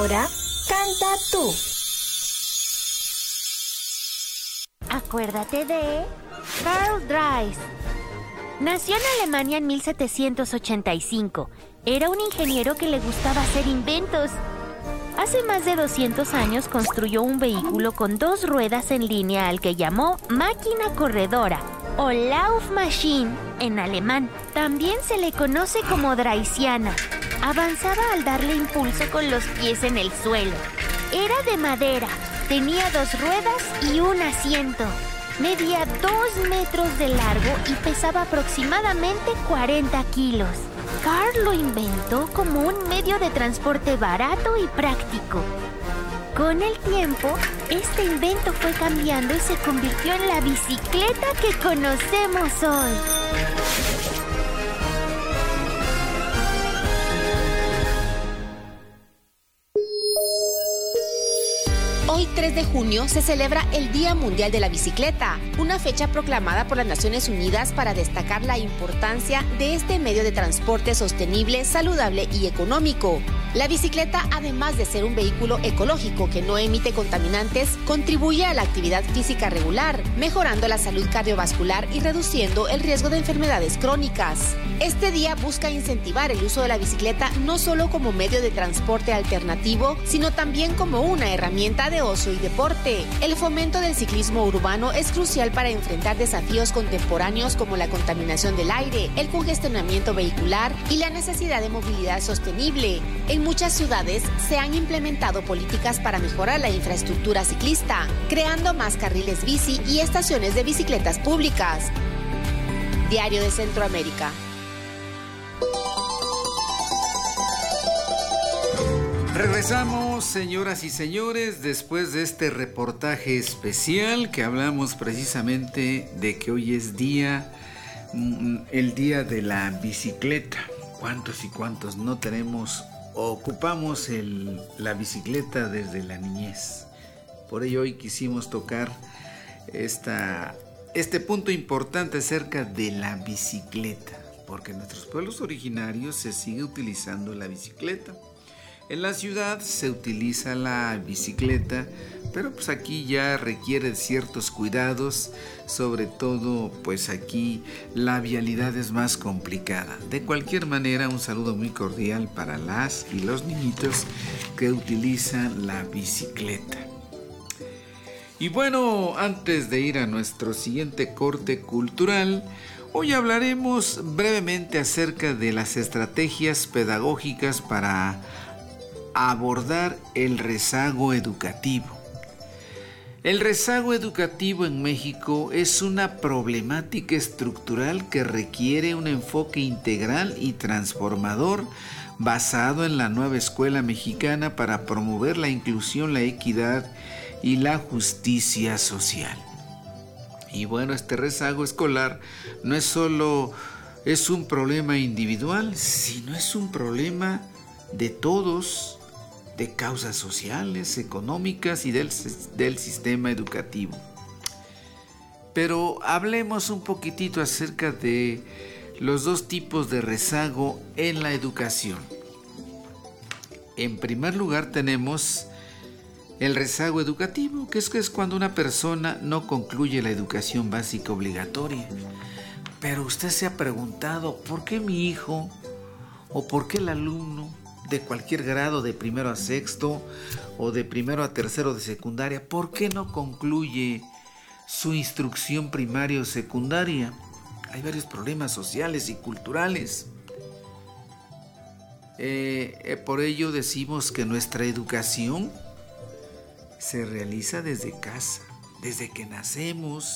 Ahora, canta tú. Acuérdate de Karl Drais. Nació en Alemania en 1785. Era un ingeniero que le gustaba hacer inventos. Hace más de 200 años construyó un vehículo con 2 ruedas en línea al que llamó máquina corredora o Laufmaschine en alemán. También se le conoce como Draisiana. Avanzaba al darle impulso con los pies en el suelo. Era de madera, tenía 2 ruedas y un asiento. Medía 2 metros de largo y pesaba aproximadamente 40 kilos. Karl lo inventó como un medio de transporte barato y práctico. Con el tiempo, este invento fue cambiando y se convirtió en la bicicleta que conocemos hoy. Hoy, 3 de junio, se celebra el Día Mundial de la Bicicleta, una fecha proclamada por las Naciones Unidas para destacar la importancia de este medio de transporte sostenible, saludable y económico. La bicicleta, además de ser un vehículo ecológico que no emite contaminantes, contribuye a la actividad física regular, mejorando la salud cardiovascular y reduciendo el riesgo de enfermedades crónicas. Este día busca incentivar el uso de la bicicleta no solo como medio de transporte alternativo, sino también como una herramienta de ocio y deporte. El fomento del ciclismo urbano es crucial para enfrentar desafíos contemporáneos como la contaminación del aire, el congestionamiento vehicular y la necesidad de movilidad sostenible. En muchas ciudades se han implementado políticas para mejorar la infraestructura ciclista, creando más carriles bici y estaciones de bicicletas públicas. Diario de Centroamérica. Regresamos, señoras y señores, después de este reportaje especial que hablamos precisamente de que hoy es el día de la bicicleta. ¿Cuántos y cuántos no tenemos o ocupamos la bicicleta desde la niñez? Por ello hoy quisimos tocar este punto importante acerca de la bicicleta, porque en nuestros pueblos originarios se sigue utilizando la bicicleta. En la ciudad se utiliza la bicicleta, pero pues aquí ya requiere ciertos cuidados, sobre todo pues aquí la vialidad es más complicada. De cualquier manera, un saludo muy cordial para las y los niñitos que utilizan la bicicleta. Y bueno, antes de ir a nuestro siguiente corte cultural, hoy hablaremos brevemente acerca de las estrategias pedagógicas para abordar el rezago educativo. El rezago educativo en México es una problemática estructural que requiere un enfoque integral y transformador basado en la nueva escuela mexicana para promover la inclusión, la equidad y la justicia social. Y bueno, este rezago escolar no es solo un problema individual, sino es un problema de todos, de causas sociales, económicas y del sistema educativo. Pero hablemos un poquitito acerca de los 2 tipos de rezago en la educación. En primer lugar tenemos el rezago educativo, que es cuando una persona no concluye la educación básica obligatoria. Pero usted se ha preguntado, ¿por qué mi hijo o por qué el alumno de cualquier grado, de primero a sexto o de primero a tercero de secundaria, por qué no concluye su instrucción primaria o secundaria? Hay varios problemas sociales y culturales. Por ello decimos que nuestra educación se realiza desde casa, desde que nacemos.